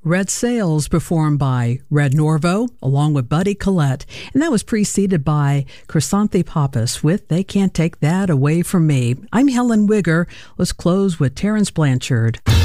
Red Sails, performed by Red Norvo, along with Buddy Collette, and that was preceded by Chrysanthi Pappas with They Can't Take That Away From Me. I'm Helen Wigger. Let's close with Terence Blanchard.